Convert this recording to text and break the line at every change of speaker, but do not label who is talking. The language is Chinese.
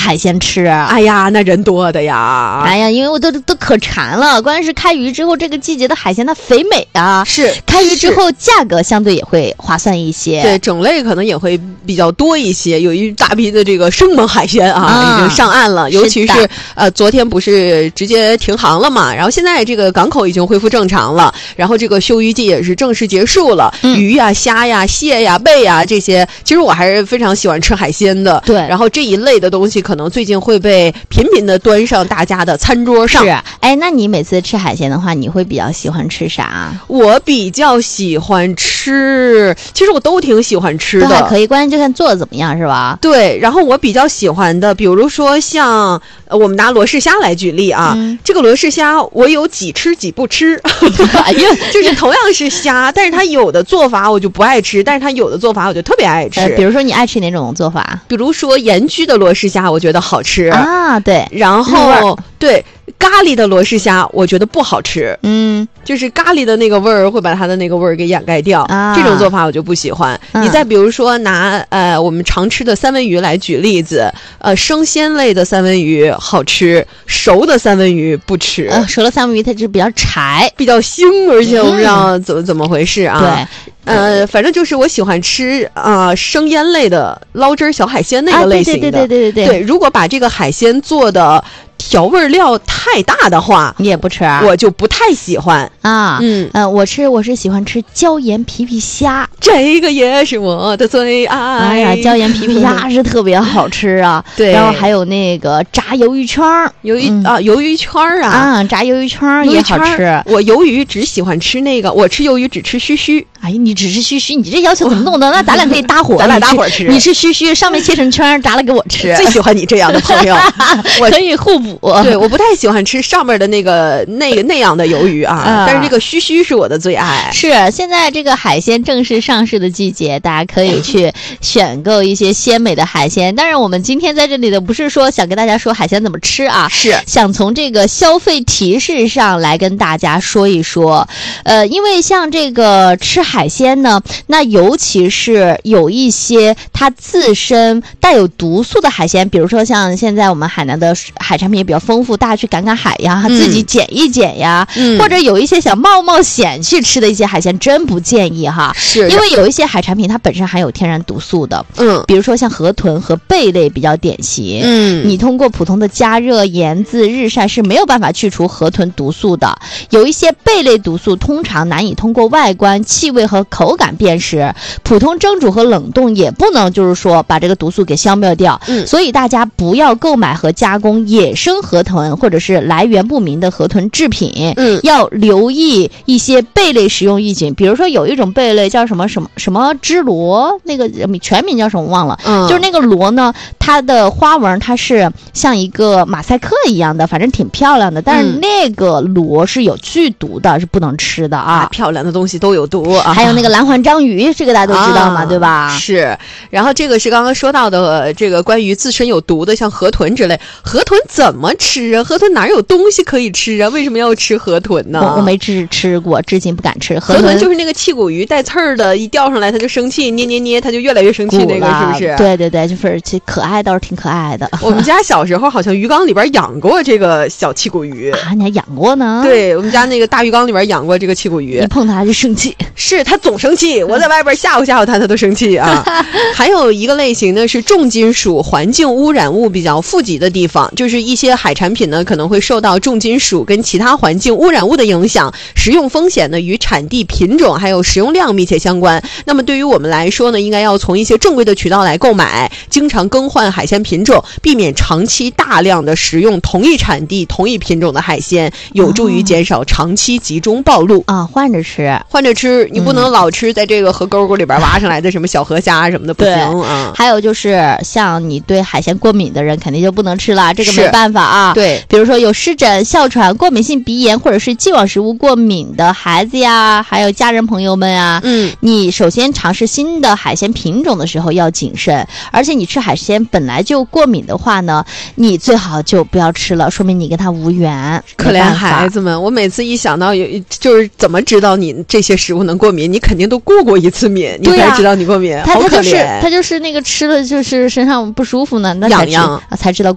海鲜吃。
哎呀，那人多的呀。
哎呀，因为我都可馋了。关键是开渔之后，这个季节的海鲜它肥美啊。
是
开渔之后，价格相对也会划算一些。
对，种类可能也会比较多一些。有一大批的这个生猛海鲜已经上岸了，尤其是昨天不是直接停航了嘛，然后现在这个港口已经恢复正常了，然后这个休渔季也是正式结束了。鱼呀、虾呀、蟹呀、贝呀这些，其实我还是非常喜欢吃海鲜的。
对，
然后这一类的东西可能最近会被频频的端上大家的餐桌上。
是，哎，那你每次吃海鲜的话，你会比较喜欢吃啥？
我比较喜欢吃，其实我都挺喜欢吃的，
都还可以，关键就看做的怎么样，是吧？
对，然后我比较喜欢的，比如说像我们拿罗氏虾来举例啊，这个罗氏虾我有几吃几不吃，
哎呀，
就是同样是虾，但是它有的做法我就不爱吃，但是它有的做法我就特别爱吃。
比如说你爱吃哪种做法？
比如说盐焗的罗氏虾，我觉得好吃
啊，对，
然后对。咖喱的罗氏虾我觉得不好吃，就是咖喱的那个味儿会把它的那个味儿给掩盖掉，这种做法我就不喜欢。你再比如说拿我们常吃的三文鱼来举例子，生鲜类的三文鱼好吃，熟的三文鱼不吃。
熟的三文鱼它就比较柴，
比较腥，而且我不知道怎么回事啊。
对，
反正就是我喜欢吃生腌类的捞汁小海鲜那个类型的。对，如果把这个海鲜做的调味料太大的话，
你也不吃，
我就不太喜欢
啊。我是喜欢吃椒盐皮皮虾，
这个也是我的最爱。
哎呀，椒盐皮皮虾是特别好吃啊。
对，
然后还有那个炸鱿鱼圈儿，
鱿鱼圈啊，
炸鱿鱼圈也好吃。
我鱿鱼只喜欢吃那个，我吃鱿鱼只吃须须。
哎呀，你只吃须须，你这要求怎么弄的？那咱俩可以搭伙，
咱俩搭伙吃。
你吃须须，上面切成圈，炸了给我吃。
最喜欢你这样的朋友，
我可以互补。
对，我不太喜欢吃上面的那样的鱿鱼啊，但是这个须须是我的最爱。
是，现在这个海鲜正式上市的季节，大家可以去选购一些鲜美的海鲜。当然，我们今天在这里的不是说想跟大家说海鲜怎么吃啊，
是
想从这个消费提示上来跟大家说一说。因为像这个吃海鲜呢，那尤其是有一些它自身带有毒素的海鲜，比如说像现在我们海南的海产品也比较丰富，大家去赶海呀，自己捡一捡呀，或者有一些想冒险去吃的一些海鲜，真不建议哈。
是，
因为有一些海产品它本身含有天然毒素的，比如说像河豚和贝类比较典型。你通过普通的加热、盐渍、日晒是没有办法去除河豚毒素的。有一些贝类毒素通常难以通过外观、气味和口感辨识，普通蒸煮和冷冻也不能就是说把这个毒素给消灭掉。所以大家不要购买和加工野生河豚或者是来源不明的河豚制品。要留意一些贝类食用预警，比如说有一种贝类叫什么芝螺，那个全名叫什么忘了，就是那个螺呢，它的花纹它是像一个马赛克一样的，反正挺漂亮的，但是那个螺是有剧毒的，是不能吃的啊。
漂亮的东西都有毒啊。
还有那个蓝环章鱼，这个大家都知道嘛，对吧？
是。然后这个是刚刚说到的这个关于自身有毒的，像河豚之类。河豚怎么吃啊？河豚哪有东西可以吃啊？为什么要吃河豚呢？
我没吃过，至今不敢吃。
河豚就是那个气骨鱼，带刺儿的，一钓上来它就生气，捏，它就越来越生气，那个是不是？
对，就是可爱，倒是挺可爱的。
我们家小时候好像鱼缸里边养过这个小气骨鱼
啊，你还养过呢？
对，我们家那个大鱼缸里边养过这个气骨鱼。
你碰它就生气，
是它总生气，我在外边吓唬它，它都生气啊。还有一个类型呢是重金属、环境污染物比较富集的地方，就是一些海产品呢可能会受到重金属跟其他环境污染物的影响，食用风险呢与产地、品种还有食用量密切相关。那么对于我们来说呢，应该要从一些正规的渠道来购买，经常更换海鲜品种，避免长期大量的食用同一产地、同一品种的海鲜，有助于减少长期集中暴露
啊。换着吃，
你不能老吃在这个河沟沟里边挖上来的什么小河虾什么的，不行啊。
还有就是像你对海鲜过敏的人肯定就不能吃了，这个没办法啊。
对，
比如说有湿疹、哮喘、过敏性鼻炎或者是既往食物过敏的孩子呀，还有家人朋友们啊，你首先尝试新的海鲜品种的时候要谨慎，而且你吃海鲜本来就过敏的话呢，你最好就不要吃了，说明你跟他无缘。
可怜孩子们，我每次一想到就是怎么知道你这些食物能过敏，你肯定都过一次敏，你才知道你过敏。
他就是那个吃了就是身上不舒服呢，那才知道